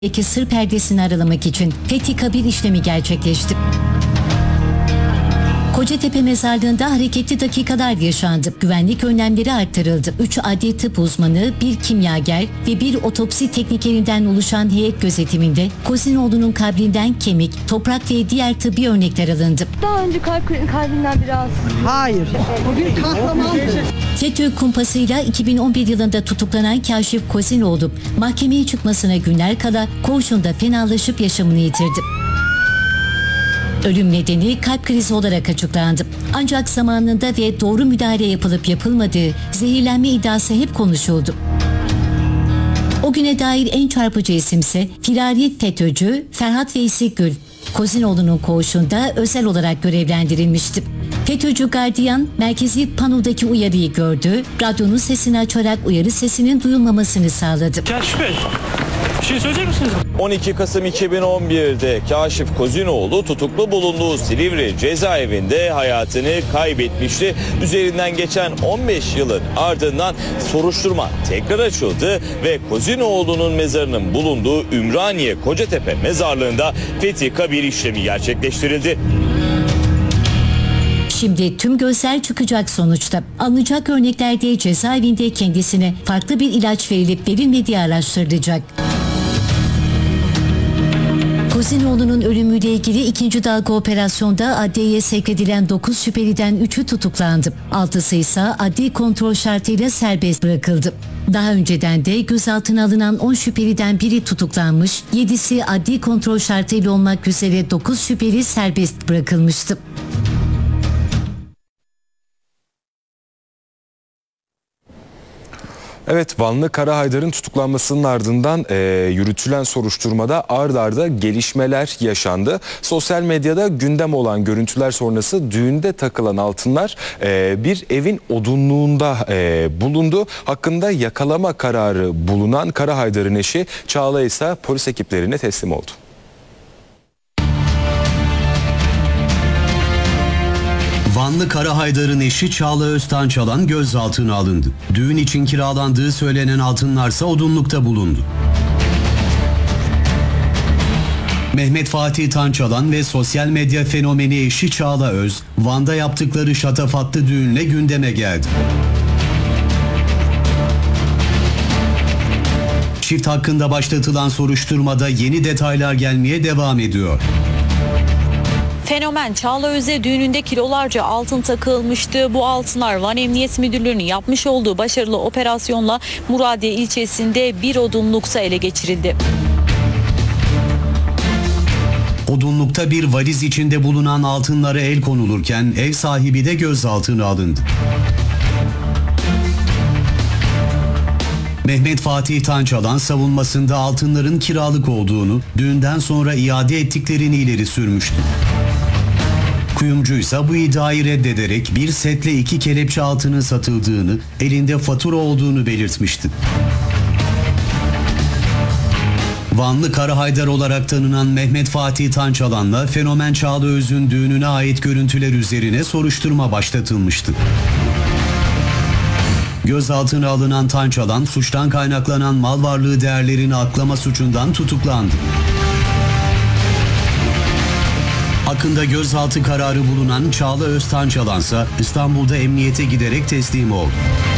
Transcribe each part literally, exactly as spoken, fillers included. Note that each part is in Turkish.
İki sır perdesini aralamak için Fethi Kabir işlemi gerçekleşti. Kocatepe mezarlığında hareketli dakikalar yaşandı. Güvenlik önlemleri arttırıldı. Üç adli tıp uzmanı, bir kimyager ve bir otopsi teknikerinden oluşan heyet gözetiminde Kozinoğlu'nun kabrinden kemik, toprak ve diğer tıbbi örnekler alındı. Daha önce kalp kalbinden biraz... Hayır. Bugün kahramandı. FETÖ kumpasıyla iki bin on bir yılında tutuklanan Kaşif Kozinoğlu mahkemeye çıkmasına günler kala koğuşunda fenalaşıp yaşamını yitirdi. Ölüm nedeni kalp krizi olarak açıklandı. Ancak zamanında ve doğru müdahale yapılıp yapılmadığı zehirlenme iddiası hep konuşuldu. O güne dair en çarpıcı isimse firari FETÖ'cü Ferhat Veysi Gül. Kozinoğlu'nun koğuşunda özel olarak görevlendirilmişti. FETÖ'cü gardiyan merkezi panodaki uyarıyı gördü, radyonun sesini açarak uyarı sesinin duyulmamasını sağladı. Kaşif Bey, bir şey söyleyecek misiniz? on iki Kasım iki bin on bir'de Kaşif Kozinoğlu tutuklu bulunduğu Silivri cezaevinde hayatını kaybetmişti. Üzerinden geçen on beş yılın ardından soruşturma tekrar açıldı ve Kozinoğlu'nun mezarının bulunduğu Ümraniye Kocatepe mezarlığında Fethi Kabir işlemi gerçekleştirildi. Şimdi tüm gözler çıkacak sonuçta. Alınacak örneklerde cezaevinde kendisine farklı bir ilaç verilip verilmediği araştırılacak. Kozinoğlu'nun ölümüyle ilgili ikinci dalga operasyonda adliyeye sevk edilen dokuz şüpheliden üçü tutuklandı. altısı ise adli kontrol şartıyla serbest bırakıldı. Daha önceden de gözaltına alınan on şüpheliden biri tutuklanmış, yedisi adli kontrol şartıyla olmak üzere dokuz şüpheli serbest bırakılmıştı. Evet, Vanlı Karahaydar'ın tutuklanmasının ardından e, yürütülen soruşturmada ard arda gelişmeler yaşandı. Sosyal medyada gündem olan görüntüler sonrası düğünde takılan altınlar e, bir evin odunluğunda e, bulundu. Hakkında yakalama kararı bulunan Karahaydar'ın eşi Çağla ise polis ekiplerine teslim oldu. Vanlı Karahaydar'ın eşi Çağla Öztançalan gözaltına alındı. Düğün için kiralandığı söylenen altınlarsa odunlukta bulundu. Mehmet Fatih Tançalan ve sosyal medya fenomeni eşi Çağla Öz, Van'da yaptıkları şatafatlı düğünle gündeme geldi. Çift hakkında başlatılan soruşturmada yeni detaylar gelmeye devam ediyor. Fenomen Çağla Öz'e düğününde kilolarca altın takılmıştı. Bu altınlar Van Emniyet Müdürlüğü'nün yapmış olduğu başarılı operasyonla Muradiye ilçesinde bir odunlukta ele geçirildi. Odunlukta bir valiz içinde bulunan altınlara el konulurken ev sahibi de gözaltına alındı. Mehmet Fatih Tançalan savunmasında altınların kiralık olduğunu, düğünden sonra iade ettiklerini ileri sürmüştü. Kuyumcuysa bu iddiayı reddederek bir setle iki kelepçe altının satıldığını, elinde fatura olduğunu belirtmişti. Vanlı Karahaydar olarak tanınan Mehmet Fatih Tançalan'la fenomen Çağla Öz'ün düğününe ait görüntüler üzerine soruşturma başlatılmıştı. Gözaltına alınan Tançalan, suçtan kaynaklanan mal varlığı değerlerini aklama suçundan tutuklandı. Hakkında gözaltı kararı bulunan Çağla Öztançalan ise İstanbul'da emniyete giderek teslim oldu.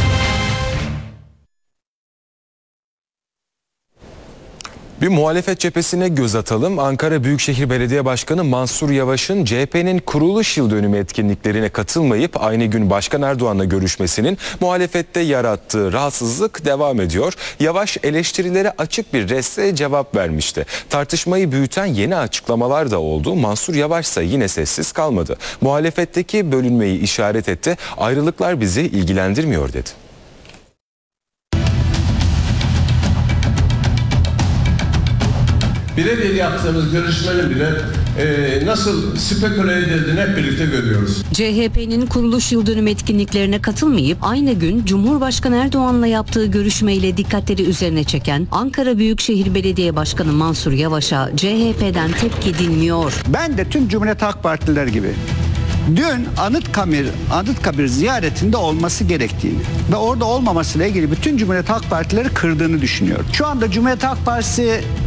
Bir muhalefet cephesine göz atalım. Ankara Büyükşehir Belediye Başkanı Mansur Yavaş'ın C H P'nin kuruluş yıl dönümü etkinliklerine katılmayıp aynı gün Başkan Erdoğan'la görüşmesinin muhalefette yarattığı rahatsızlık devam ediyor. Yavaş eleştirilere açık bir restle cevap vermişti. Tartışmayı büyüten yeni açıklamalar da oldu. Mansur Yavaş ise yine sessiz kalmadı. Muhalefetteki bölünmeyi işaret etti. Ayrılıklar bizi ilgilendirmiyor dedi. Birebir yaptığımız görüşmenin bile e, nasıl speküle edildiğini hep birlikte görüyoruz. C H P'nin kuruluş yıl dönümü etkinliklerine katılmayıp aynı gün Cumhurbaşkanı Erdoğan'la yaptığı görüşmeyle dikkatleri üzerine çeken Ankara Büyükşehir Belediye Başkanı Mansur Yavaş'a C H P'den tepki dinmiyor. Ben de tüm Cumhuriyet Halk Partililer gibi dün Anıtkabir, Anıtkabir ziyaretinde olması gerektiğini ve orada olmamasıyla ilgili bütün Cumhuriyet Halk Partileri kırdığını düşünüyorum. Şu anda Cumhuriyet Halk Partisi